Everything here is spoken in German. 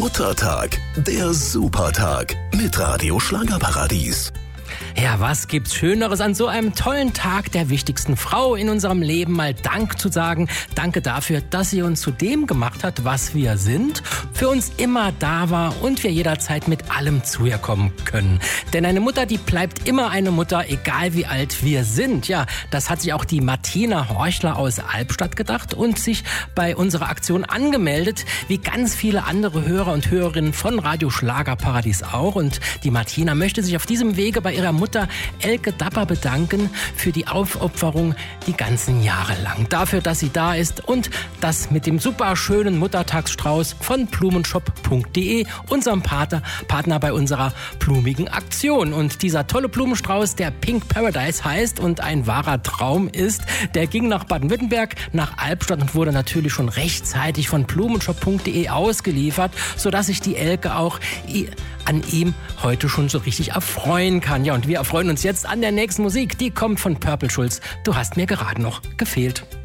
Muttertag, der Supertag mit Radio Schlagerparadies. Ja, was gibt's Schöneres an so einem tollen Tag der wichtigsten Frau in unserem Leben, mal Dank zu sagen. Danke dafür, dass sie uns zu dem gemacht hat, was wir sind, für uns immer da war und wir jederzeit mit allem zu ihr kommen können. Denn eine Mutter, die bleibt immer eine Mutter, egal wie alt wir sind. Ja, das hat sich auch die Martina Horchler aus Albstadt gedacht und sich bei unserer Aktion angemeldet, wie ganz viele andere Hörer und Hörerinnen von Radio Schlagerparadies auch. Und die Martina möchte sich auf diesem Wege bei ihrer Mutter Elke Dapper bedanken für die Aufopferung die ganzen Jahre lang. Dafür, dass sie da ist und das mit dem super schönen Muttertagsstrauß von blumenshop.de, unserem Partner bei unserer blumigen Aktion. Und dieser tolle Blumenstrauß, der Pink Paradise heißt und ein wahrer Traum ist, der ging nach Baden-Württemberg, nach Albstadt und wurde natürlich schon rechtzeitig von blumenshop.de ausgeliefert, sodass sich die Elke auch an ihm heute schon so richtig erfreuen kann. Ja, und wir erfreuen uns jetzt an der nächsten Musik. Die kommt von Purple Schulz. Du hast mir gerade noch gefehlt.